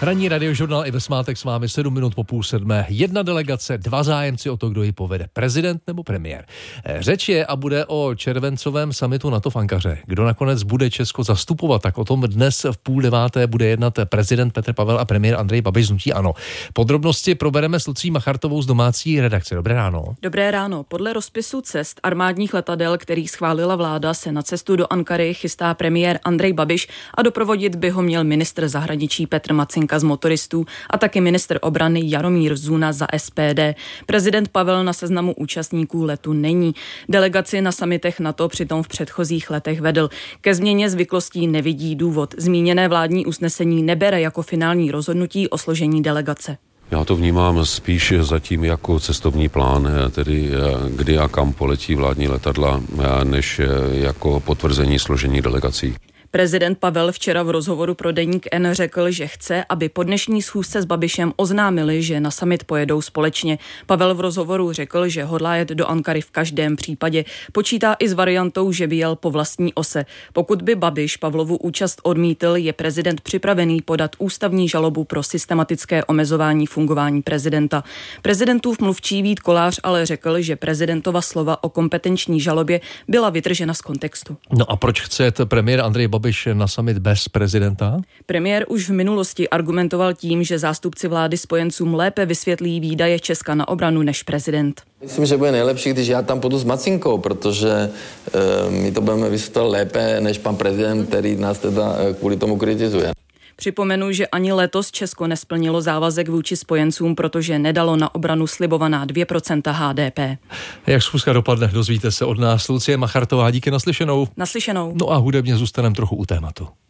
Ranní radiožurnál i ve svátek s vámi 7 minut po 6:30. 1 delegace, 2 zájemci o to, kdo ji povede. Prezident nebo premiér. Řeč je a bude o červencovém summitu NATO v Ankaře. Kdo nakonec bude Česko zastupovat, tak o tom dnes v 8:30 bude jednat prezident Petr Pavel a premiér Andrej Babiš z hnutí ANO. Podrobnosti probereme s Lucí Machartovou z domácí redakce. Dobré ráno. Dobré ráno. Podle rozpisu cest armádních letadel, který schválila vláda, se na cestu do Ankary chystá premiér Andrej Babiš a doprovodit by ho měl ministr zahraničí Petr Macinka z Motoristů a taky ministr obrany Jaromír Zuna za SPD. Prezident Pavel na seznamu účastníků letu není. Delegaci na summitech NATO přitom v předchozích letech vedl. Ke změně zvyklostí nevidí důvod. Zmíněné vládní usnesení nebere jako finální rozhodnutí o složení delegace. Já to vnímám spíš zatím jako cestovní plán, tedy kdy a kam poletí vládní letadla, než jako potvrzení složení delegací. Prezident Pavel včera v rozhovoru pro Deník N řekl, že chce, aby po dnešní schůzce s Babišem oznámili, že na summit pojedou společně. Pavel v rozhovoru řekl, že hodlá jet do Ankary v každém případě. Počítá i s variantou, že by jel po vlastní ose. Pokud by Babiš Pavlovu účast odmítl, je prezident připravený podat ústavní žalobu pro systematické omezování fungování prezidenta. Prezidentův mluvčí Vít Kolář ale řekl, že prezidentova slova o kompetenční žalobě byla vytržena z kontextu. No a proč chce premiér Andrej Babiš na summit bez prezidenta? Premiér už v minulosti argumentoval tím, že zástupci vlády spojencům lépe vysvětlí výdaje Česka na obranu než prezident. Myslím, že bude nejlepší, když já tam půjdu s Macinkou, protože my to budeme vysvětlit lépe než pan prezident, který nás teda kvůli tomu kritizuje. Připomenu, že ani letos Česko nesplnilo závazek vůči spojencům, protože nedalo na obranu slibovaná 2% HDP. Jak schůzka dopadne, dozvíte se od nás. Lucie Machartová, díky, naslyšenou. Naslyšenou. No a hudebně zůstaneme trochu u tématu.